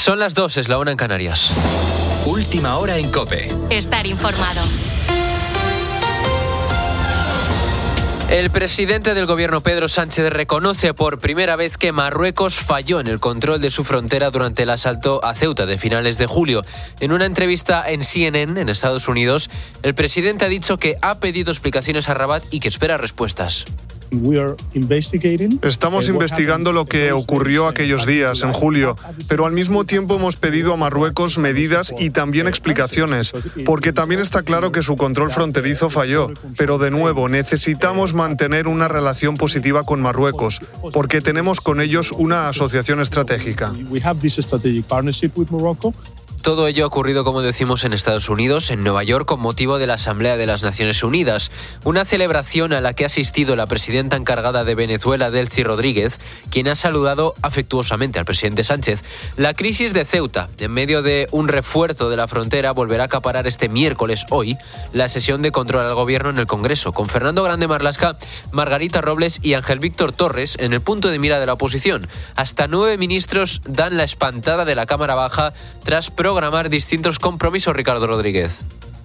Son las 2, es la 1 en Canarias. Última hora en COPE. Estar informado. El presidente del gobierno, Pedro Sánchez, reconoce por primera vez que Marruecos falló en el control de su frontera durante el asalto a Ceuta de finales de julio. En una entrevista en CNN, en Estados Unidos, el presidente ha dicho que ha pedido explicaciones a Rabat y que espera respuestas. Estamos investigando lo que ocurrió aquellos días, en julio, pero al mismo tiempo hemos pedido a Marruecos medidas y también explicaciones, porque también está claro que su control fronterizo falló. Pero de nuevo, necesitamos mantener una relación positiva con Marruecos, porque tenemos con ellos una asociación estratégica. Todo ello ha ocurrido, como decimos, en Estados Unidos, en Nueva York, con motivo de la Asamblea de las Naciones Unidas. Una celebración a la que ha asistido la presidenta encargada de Venezuela, Delcy Rodríguez, quien ha saludado afectuosamente al presidente Sánchez. La crisis de Ceuta, en medio de un refuerzo de la frontera, volverá a acaparar este miércoles, hoy, la sesión de control al gobierno en el Congreso, con Fernando Grande Marlaska, Margarita Robles y Ángel Víctor Torres en el punto de mira de la oposición. Hasta 9 ministros dan la espantada de la Cámara Baja tras programar distintos compromisos. Ricardo Rodríguez.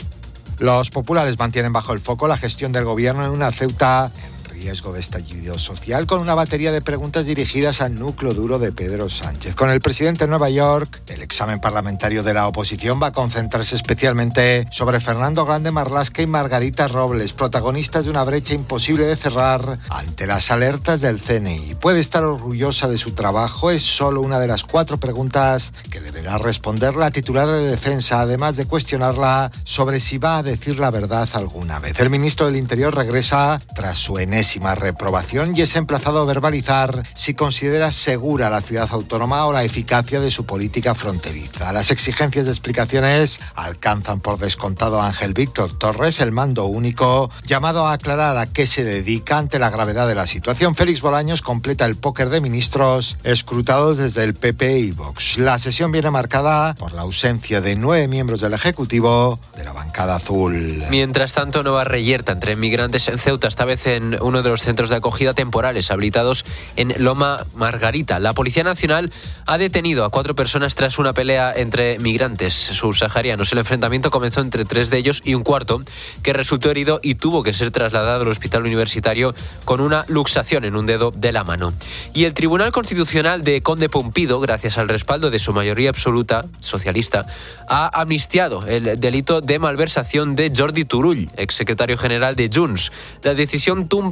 Los populares mantienen bajo el foco la gestión del gobierno en una Ceuta en riesgo de estallido social, con una batería de preguntas dirigidas al núcleo duro de Pedro Sánchez. Con el presidente en Nueva York, el examen parlamentario de la oposición va a concentrarse especialmente sobre Fernando Grande Marlaska y Margarita Robles, protagonistas de una brecha imposible de cerrar ante las alertas del CNI. Puede estar orgullosa de su trabajo, es solo una de las 4 preguntas que deberá responder la titular de Defensa, además de cuestionarla sobre si va a decir la verdad alguna vez. El ministro del Interior regresa tras su enésima reprobación y es emplazado a verbalizar si considera segura la ciudad autónoma o la eficacia de su política fronteriza. Las exigencias de explicaciones alcanzan por descontado a Ángel Víctor Torres, el mando único, llamado a aclarar a qué se dedica ante la gravedad de la situación. Félix Bolaños completa el póker de ministros escrutados desde el PP y Vox. La sesión viene marcada por la ausencia de 9 miembros del Ejecutivo de la bancada azul. Mientras tanto, nueva reyerta entre migrantes en Ceuta, esta vez en uno de los centros de acogida temporales habilitados en Loma Margarita. La Policía Nacional ha detenido a 4 personas tras una pelea entre migrantes subsaharianos. El enfrentamiento comenzó entre 3 de ellos y un cuarto, que resultó herido y tuvo que ser trasladado al hospital universitario con una luxación en un dedo de la mano. Y el Tribunal Constitucional de Conde Pumpido, gracias al respaldo de su mayoría absoluta socialista, ha amnistiado el delito de malversación de Jordi Turull, exsecretario general de Junts. La decisión tumba